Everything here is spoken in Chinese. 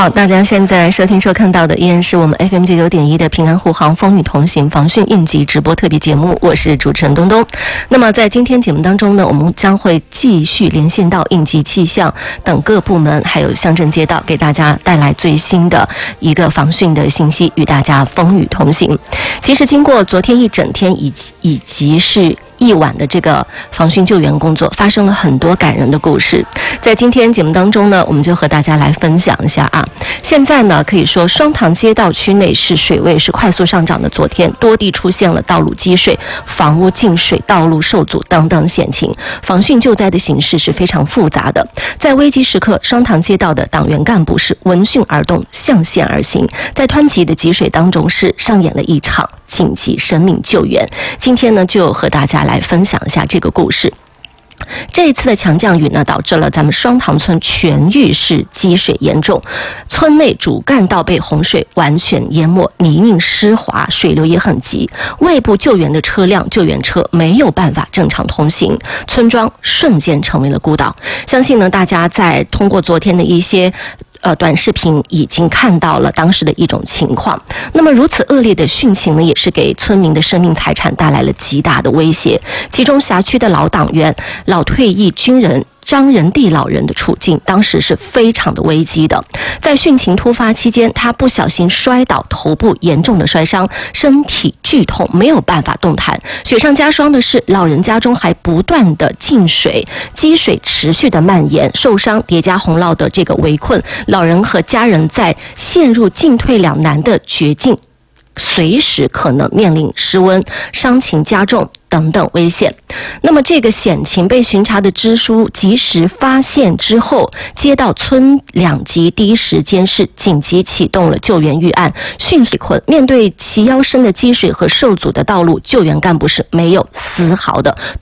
好，大家现在收听收看到的依然是我们 FM99.1的平安护航风雨同行防汛应急直播特别节目，我是主持人东东。那么在今天节目当中呢，我们将会继续连线到应急气象等各部门还有乡镇街道，给大家带来最新的一个防汛的信息，与大家风雨同行。其实经过昨天一整天以及是一晚的这个防汛救援工作，发生了很多感人的故事。在今天节目当中呢，我们就和大家来分享一下啊。现在呢，可以说双塘街道区内是水位是快速上涨的。昨天多地出现了道路积水、房屋进水、道路受阻等等险情，防汛救灾的形势是非常复杂的。在危机时刻，双塘街道的党员干部是闻讯而动，向线而行，在湍急的积水当中是上演了一场紧急生命救援。今天呢，就和大家来分享一下这个故事。这一次的强降雨呢，导致了咱们双塘村全域是积水严重，村内主干道被洪水完全淹没，泥泞湿滑，水流也很急，外部救援的车辆救援车没有办法正常通行，村庄瞬间成为了孤岛。相信呢，大家在通过昨天的一些短视频已经看到了当时的一种情况。那么如此恶劣的汛情呢，也是给村民的生命财产带来了极大的威胁。其中辖区的老党员、老退役军人张仁娣老人的处境当时是非常的危机的。在汛情突发期间，他不小心摔倒，头部严重的摔伤，身体剧痛，没有办法动弹。雪上加霜的是，老人家中还不断的进水，积水持续的蔓延，受伤叠加洪涝的这个围困，老人和家人在陷入进退两难的绝境，随时可能面临失温、伤情加重等等危险。那么这个险情被巡查的支书及时发现之后，接到村两级第一时间是紧急启动了救援预案，迅速困。面对齐腰深的积水和受阻的道路，救援干部是没有丝毫的